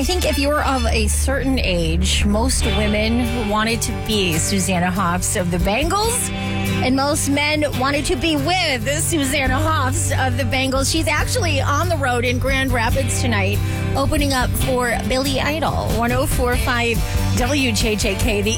I think if you were of a certain age, most women wanted to be Susanna Hoffs of the Bangles, and most men wanted to be with Susanna Hoffs of the Bangles. She's actually on the road in Grand Rapids tonight, opening up for Billy Idol. 104.5 WJJK, the